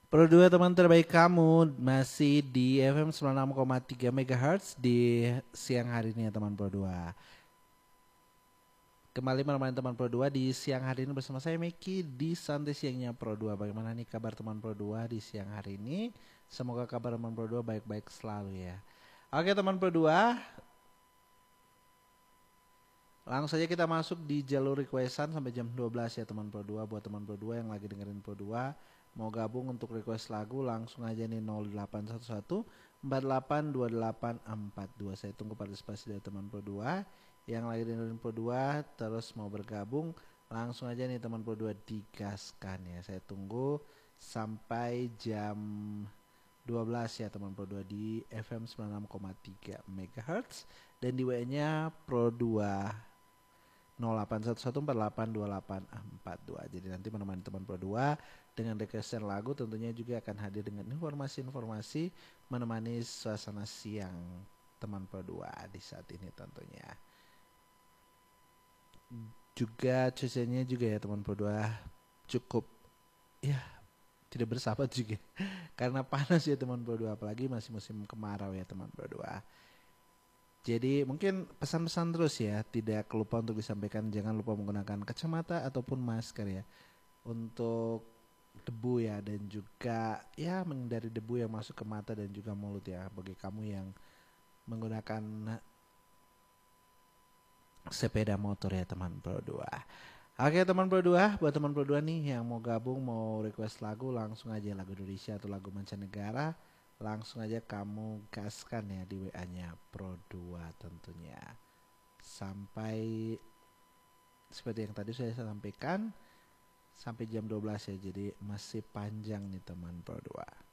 Pro 2 teman terbaik kamu masih di FM 96,3 MHz di siang hari ini ya teman Pro 2. Kembali menemani teman Pro 2 di siang hari ini bersama saya Meki di Santai Siangnya Pro 2. Bagaimana nih kabar teman Pro 2 di siang hari ini? Semoga kabar teman Pro 2 baik-baik selalu ya. Oke teman Pro 2, langsung saja kita masuk di jalur requestan sampai jam 12 ya teman Pro 2. Buat teman Pro 2 yang lagi dengerin Pro 2 mau gabung untuk request lagu langsung aja nih 0811 482842. Saya tunggu partisipasi dari teman Pro 2 yang lagi dengerin Pro 2 terus mau bergabung langsung aja nih teman Pro 2 digaskan ya. Saya tunggu sampai jam 12 ya teman Pro 2 di FM 96,3 MHz dan di WA-nya Pro 2 0811482842. Jadi nanti menemani teman Pro 2 dengan requestan lagu tentunya juga akan hadir dengan informasi-informasi menemani suasana siang teman Pro 2 di saat ini tentunya. Juga cuacanya juga ya teman Pro 2 cukup ya tidak bersahabat juga karena panas ya teman Pro 2, apalagi masih musim kemarau ya teman Pro 2. Jadi mungkin pesan-pesan terus ya, tidak lupa untuk disampaikan jangan lupa menggunakan kacamata ataupun masker ya untuk debu ya, dan juga ya menghindari debu yang masuk ke mata dan juga mulut ya bagi kamu yang menggunakan sepeda motor ya teman Pro 2. Oke teman Pro 2, buat teman Pro 2 nih yang mau gabung mau request lagu langsung aja lagu Indonesia atau lagu mancanegara langsung aja kamu gaskan ya di WA-nya Pro 2 tentunya. Sampai seperti yang tadi saya sampaikan sampai jam 12 ya. Jadi masih panjang nih teman Pro 2.